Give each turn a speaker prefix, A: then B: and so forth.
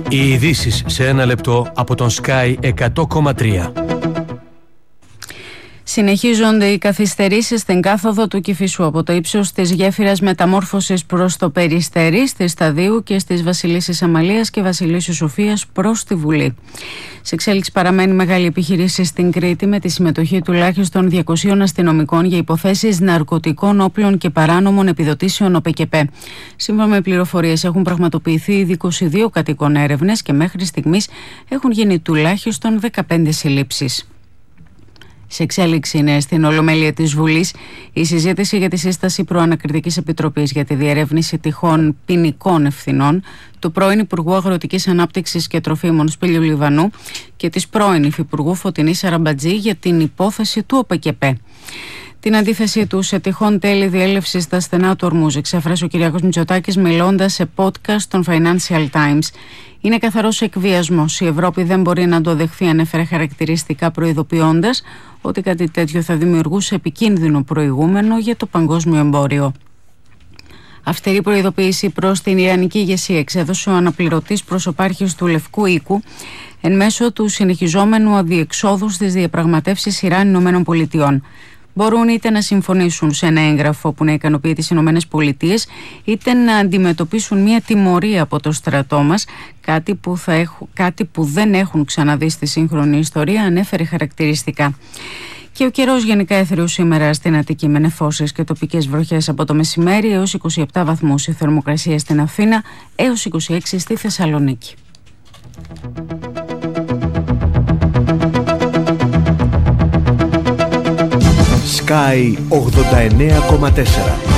A: Οι ειδήσεις σε ένα λεπτό από τον Sky 100,3.
B: Συνεχίζονται οι καθυστερήσεις στην κάθοδο του Κηφισού από το ύψος της γέφυρας μεταμόρφωσης προς το Περιστέρι, στη Σταδίου και στις Βασιλίσσης Αμαλίας και Βασιλίσσης Σοφίας προς τη Βουλή. Σε εξέλιξη παραμένει μεγάλη επιχείρηση στην Κρήτη με τη συμμετοχή τουλάχιστον 200 αστυνομικών για υποθέσεις ναρκωτικών, όπλων και παράνομων επιδοτήσεων ΟΠΕΚΕΠΕ. Σύμφωνα με πληροφορίες, έχουν πραγματοποιηθεί ήδη 22 κατοικών έρευνες και μέχρι στιγμής έχουν γίνει τουλάχιστον 15 συλλήψεις. Σε εξέλιξη είναι στην Ολομέλεια της Βουλής η συζήτηση για τη σύσταση προανακριτικής επιτροπής για τη διερεύνηση τυχόν ποινικών ευθυνών του πρώην Υπουργού Αγροτικής Ανάπτυξης και Τροφίμων Σπύλιου Λιβανού και της πρώην Υφυπουργού Φωτεινής Αραμπατζή για την υπόθεση του ΟΠΕΚΕΠΕ. Την αντίθεσή του σε τυχόν τέλη διέλευση στα στενά του Ορμούζ εξέφρασε ο Κυριάκος Μητσοτάκης μιλώντας σε podcast των Financial Times. Είναι καθαρός εκβιασμός. Η Ευρώπη δεν μπορεί να το δεχθεί, ανέφερε χαρακτηριστικά, προειδοποιώντας ότι κάτι τέτοιο θα δημιουργούσε επικίνδυνο προηγούμενο για το παγκόσμιο εμπόριο. Αυστηρή προειδοποίηση προς την Ιρανική ηγεσία εξέδωσε ο αναπληρωτής προσωπάρχης του Λευκού Οίκου εν μέσω του συνεχιζόμενου αδιεξόδου στις διαπραγματεύσεις Ιράν-ΗΠΑ. Μπορούν είτε να συμφωνήσουν σε ένα έγγραφο που να ικανοποιεί τις ΗΠΑ, είτε να αντιμετωπίσουν μια τιμωρία από το στρατό μας, κάτι που δεν έχουν ξαναδεί στη σύγχρονη ιστορία, ανέφερε χαρακτηριστικά. Και ο καιρός γενικά έθριος σήμερα στην Αττική με νεφώσεις και τοπικές βροχές από το μεσημέρι έως 27 βαθμούς η θερμοκρασία στην Αθήνα, έως 26 στη Θεσσαλονίκη.
C: Sky 89,4.